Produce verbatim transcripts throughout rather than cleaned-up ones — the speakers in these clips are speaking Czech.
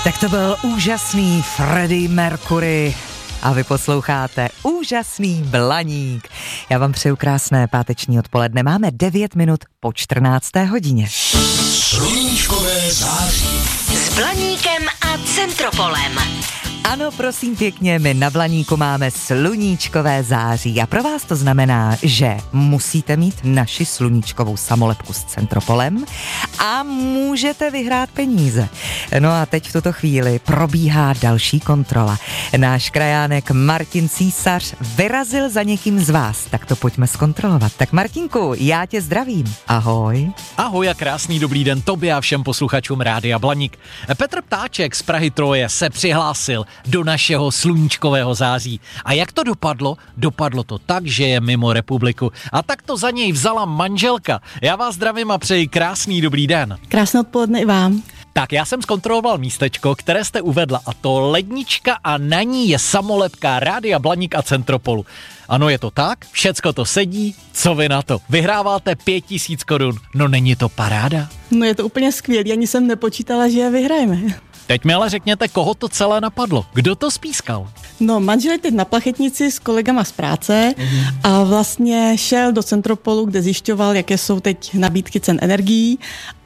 Tak to byl úžasný Freddie Mercury a vy posloucháte úžasný Blaník. Já vám přeju krásné páteční odpoledne. Máme devět minut po čtrnácté hodině. Sluníčkové září. S Blaníkem a Centropolem. Ano, prosím pěkně, my na Blaníku máme sluníčkové září a pro vás to znamená, že musíte mít naši sluníčkovou samolepku s Centropolem a můžete vyhrát peníze. No a teď v tuto chvíli probíhá další kontrola. Náš krajánek Martin Císař vyrazil za někým z vás, tak to pojďme zkontrolovat. Tak Martinku, já tě zdravím. Ahoj. Ahoj a krásný dobrý den tobě a všem posluchačům Rádia Blaník. Petr Ptáček z Prahy Troje se přihlásil do našeho sluníčkového září. A jak to dopadlo? Dopadlo to tak, že je mimo republiku. A tak to za něj vzala manželka. Já vás zdravím a přeji krásný dobrý den. Krásné odpoledne i vám. Tak já jsem zkontroloval místečko, které jste uvedla, a to lednička a na ní je samolepka Rádia Blaník a Centropolu. Ano, je to tak, všecko to sedí, co vy na to? Vyhráváte pět tisíc korun, no není to paráda? No je to úplně skvělý, ani jsem nepočítala, že je vyhrajeme. Teď mi ale řekněte, koho to celé napadlo, kdo to spískal? No, manžel je teď na plachetnici s kolegama z práce a vlastně šel do Centropolu, kde zjišťoval, jaké jsou teď nabídky cen energií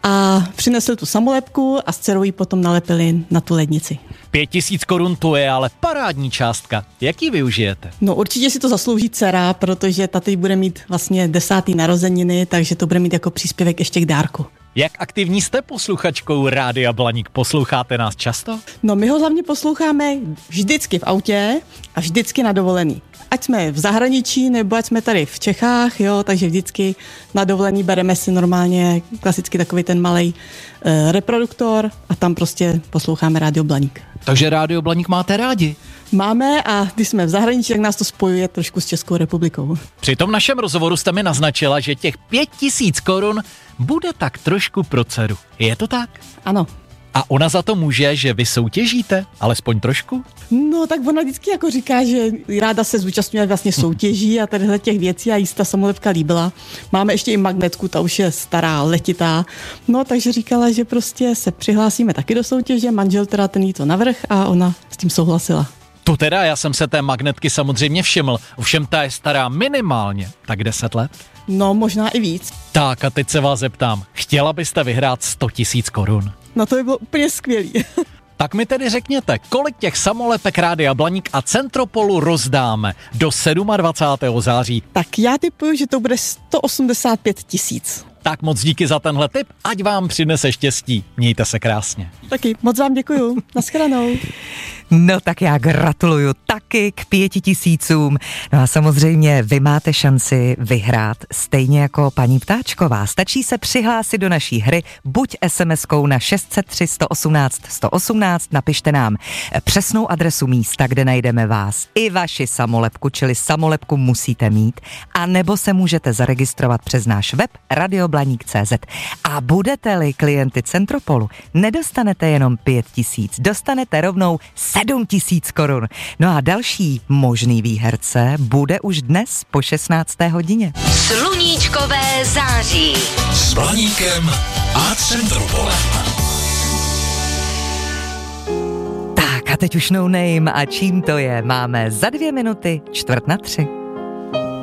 a přinesl tu samolepku a s dcerou ji potom nalepili na tu lednici. Pět tisíc korun to je ale parádní částka. Jak ji využijete? No určitě si to zaslouží dcera, protože ta teď bude mít vlastně desátý narozeniny, takže to bude mít jako příspěvek ještě k dárku. Jak aktivní jste posluchačkou Rádia Blaník? Posloucháte nás často? No my ho hlavně posloucháme vždycky v autě a vždycky na dovolený. Ať jsme v zahraničí, nebo ať jsme tady v Čechách, jo, takže vždycky na dovolený bereme si normálně klasicky takový ten malej e, reproduktor a tam prostě posloucháme Rádio Blaník. Takže Rádio Blaník máte rádi? Máme a když jsme v zahraničí, tak nás to spojuje trošku s Českou republikou. Při tom našem rozhovoru jste mi naznačila, že těch pět tisíc korun bude tak trošku pro dceru. Je to tak? Ano. A ona za to může, že vy soutěžíte? Alespoň trošku? No tak ona vždycky jako říká, že ráda se zúčastňuje vlastně soutěží a tadyhle těch věcí a jí ta samolepka líbila. Máme ještě i magnetku, ta už je stará, letitá. No takže říkala, že prostě se přihlásíme taky do soutěže, manžel teda ten jí to navrh a ona s tím souhlasila. To teda, já jsem se té magnetky samozřejmě všiml, ovšem ta je stará minimálně, tak deset let? No možná i víc. Tak a teď se vás zeptám, chtěla byste vyhrát sto tisíc korun? No to by bylo úplně skvělý. Tak mi tedy řekněte, kolik těch samolepek Rádia Blaník a Centropolu rozdáme do dvacátého sedmého září? Tak já tipuju, že to bude sto osmdesát pět tisíc. Tak moc díky za tenhle tip, ať vám přinese štěstí. Mějte se krásně. Taky, moc vám děkuju. Naschledanou. No tak já gratuluju taky k pěti tisícům. No a samozřejmě vy máte šanci vyhrát stejně jako paní Ptáčková. Stačí se přihlásit do naší hry buď es em eskou na šest set tři sto osmnáct sto osmnáct, napište nám přesnou adresu místa, kde najdeme vás i vaši samolepku, čili samolepku musíte mít, a nebo se můžete zaregistrovat přes náš web radioblaník tečka cé zet. A budete-li klienty Centropolu, nedostanete jenom pět tisíc, dostanete rovnou sedm tisíc korun. No a další možný výherce bude už dnes po šestnácté hodině. Sluníčkové září S Blaníkem a Centropolem. Tak a teď už no name a čím to je? Máme za dvě minuty čtvrt na tři.